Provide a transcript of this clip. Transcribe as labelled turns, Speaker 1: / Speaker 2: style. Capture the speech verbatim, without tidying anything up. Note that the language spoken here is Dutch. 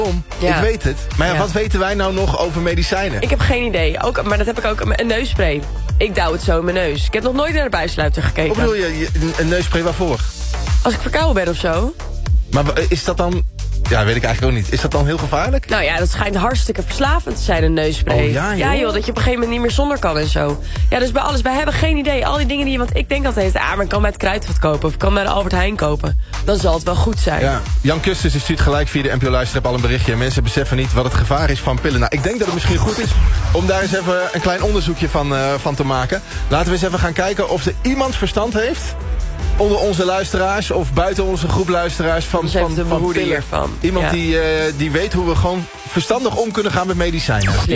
Speaker 1: Om.
Speaker 2: Ja.
Speaker 1: Ik weet het. Maar ja,
Speaker 2: Ja.
Speaker 1: wat weten wij nou nog over medicijnen?
Speaker 2: Ik heb geen idee. Ook, maar dat heb ik ook. Een neusspray. Ik douw het zo in mijn neus. Ik heb nog nooit naar de buissluiter gekeken.
Speaker 1: Of bedoel je, je een- een neusspray waarvoor?
Speaker 2: Als ik verkouden ben of zo.
Speaker 1: Maar wa- is dat dan... Ja, weet ik eigenlijk ook niet. Is dat dan heel gevaarlijk?
Speaker 2: Nou ja, dat schijnt hartstikke verslavend te zijn, een neusspray.
Speaker 1: Oh, ja, joh.
Speaker 2: Ja joh, dat je op een gegeven moment niet meer zonder kan en zo. Ja, dus bij alles, wij hebben geen idee. Al die dingen die je, want ik denk altijd, ah, maar ik kan bij het Kruidvat kopen. Of ik kan bij de Albert Heijn kopen. Dan zal het wel goed zijn.
Speaker 1: Ja, Jan Kustus die stuurt gelijk via de N P O Luisterapp al een berichtje. En mensen beseffen niet wat het gevaar is van pillen. Nou, ik denk dat het misschien goed is om daar eens even een klein onderzoekje van, uh, van te maken. Laten we eens even gaan kijken of er iemand verstand heeft... onder onze luisteraars of buiten onze groep luisteraars van,
Speaker 2: Dus
Speaker 1: van,
Speaker 2: even de
Speaker 1: van
Speaker 2: behoeding
Speaker 1: pillen.
Speaker 2: ervan.
Speaker 1: Iemand
Speaker 2: Ja.
Speaker 1: die, uh, die weet hoe we gewoon verstandig om kunnen gaan met medicijnen.